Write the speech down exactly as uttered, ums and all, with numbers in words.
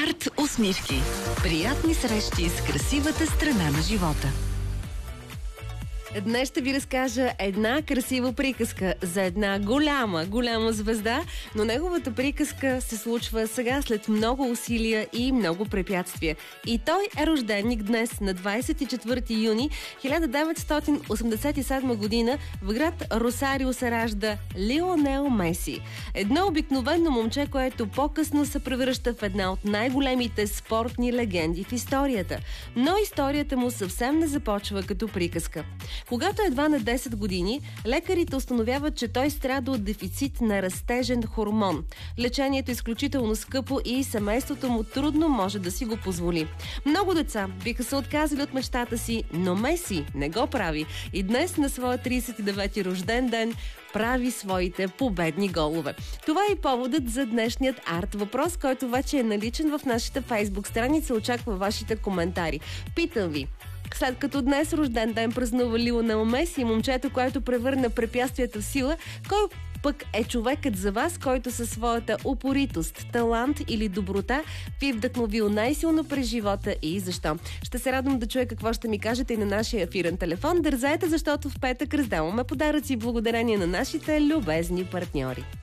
Арт усмивки. Приятни срещи с красивата страна на живота. Днес ще ви разкажа една красива приказка за една голяма, голяма звезда, но неговата приказка се случва сега след много усилия и много препятствия. И той е рожденник днес на двадесет и четвърти юни хиляда деветстотин осемдесет и седма година в град Росарио се ражда Лионел Меси. Едно обикновено момче, което по-късно се превръща в една от най-големите спортни легенди в историята. Но историята му съвсем не започва като приказка. Когато едва на десет години, лекарите установяват, че той страда от дефицит на растежен хормон. Лечението е изключително скъпо и семейството му трудно може да си го позволи. Много деца биха се отказали от мечтата си, но Меси не го прави и днес на своя тридесет и девети рожден ден прави своите победни голове. Това е поводът за днешният арт въпрос, който вече е наличен в нашата Фейсбук страница. Очаква вашите коментари. Питам ви: след като днес рожден ден празнува Лионел Меси, момчето, което превърна препятствията в сила, кой пък е човекът за вас, който със своята упоритост, талант или доброта ви вдъхновил най-силно през живота и защо? Ще се радвам да чуя какво ще ми кажете и на нашия ефирен телефон. Дързайте, защото в петък раздаваме подаръци благодарение на нашите любезни партньори.